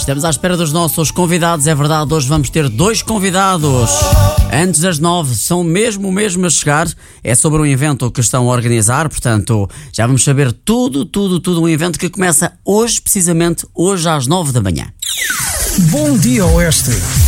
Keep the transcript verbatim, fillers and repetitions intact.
Estamos à espera dos nossos convidados, é verdade, hoje vamos ter dois convidados. Antes das nove, são mesmo mesmo a chegar. É sobre um evento que estão a organizar, portanto, já vamos saber tudo, tudo, tudo. Um evento que começa hoje, precisamente hoje às nove da manhã. Bom dia, Oeste.